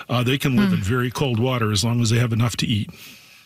they can live in very cold water as long as they have enough to eat.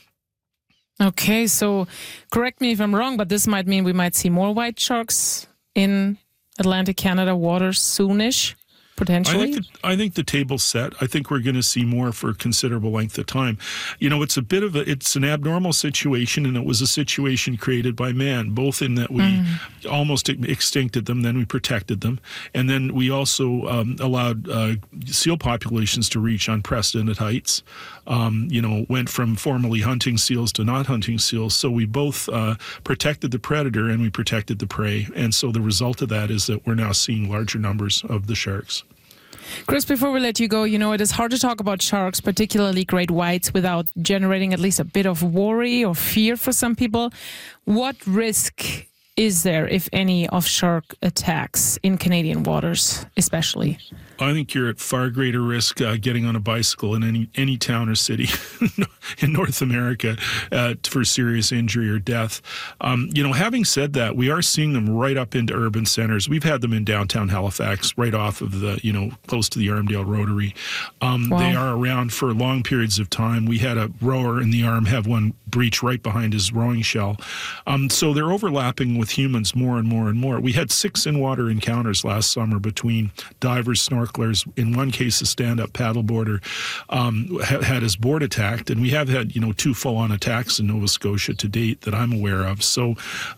Okay, so correct me if I'm wrong, but this might mean we might see more white sharks in Atlantic Canada waters soonish, potentially? I think the table's set. I think we're going to see more for a considerable length of time. It's an abnormal situation, and it was a situation created by man, both in that we almost extincted them, then we protected them, and then we also allowed seal populations to reach unprecedented heights. Went from formerly hunting seals to not hunting seals. So we both protected the predator and we protected the prey. And so the result of that is that we're now seeing larger numbers of the sharks. Chris, before we let you go, it is hard to talk about sharks, particularly great whites, without generating at least a bit of worry or fear for some people. What risk is there, if any, of shark attacks in Canadian waters, especially? I think you're at far greater risk getting on a bicycle in any town or city in North America for serious injury or death. Having said that, we are seeing them right up into urban centers. We've had them in downtown Halifax, right off of the, close to the Armdale Rotary. Wow. They are around for long periods of time. We had a rower in the Arm have one breach right behind his rowing shell. So they're overlapping with humans more and more and more. We had 6 in-water encounters last summer between divers, snorkelers. In one case, a stand-up paddleboarder had his board attacked, and we have had 2 full-on attacks in Nova Scotia to date that I'm aware of. So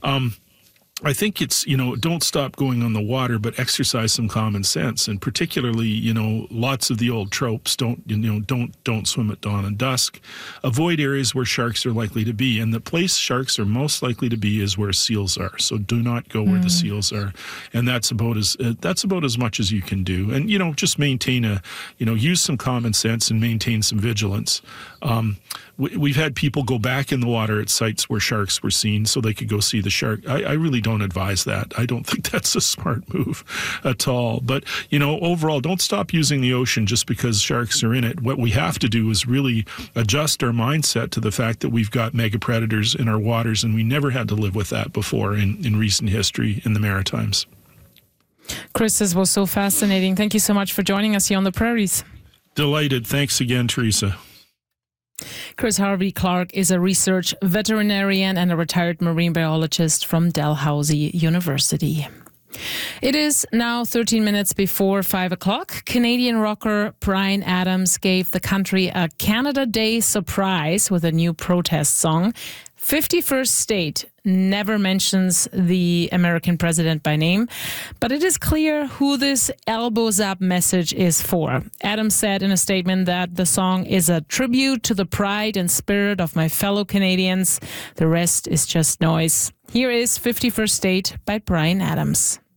I think it's, don't stop going on the water, but exercise some common sense. And particularly, lots of the old tropes, don't swim at dawn and dusk. Avoid areas where sharks are likely to be. And the place sharks are most likely to be is where seals are. So do not go where the seals are. And that's about as much as you can do. And, just maintain use some common sense and maintain some vigilance. We've had people go back in the water at sites where sharks were seen so they could go see the shark. I really don't advise that. I don't think that's a smart move at all. But, overall, don't stop using the ocean just because sharks are in it. What we have to do is really adjust our mindset to the fact that we've got mega predators in our waters, and we never had to live with that before in recent history in the Maritimes. Chris, this was so fascinating. Thank you so much for joining us here on the Prairies. Delighted. Thanks again, Teresa. Chris Harvey-Clarke is a research veterinarian and a retired marine biologist from Dalhousie University. It is now 13 minutes before 5 o'clock. Canadian rocker Bryan Adams gave the country a Canada Day surprise with a new protest song. 51st State never mentions the American president by name, but it is clear who this elbows up message is for. Adams said in a statement that the song is a tribute to the pride and spirit of my fellow Canadians. The rest is just noise. Here is 51st State by Bryan Adams.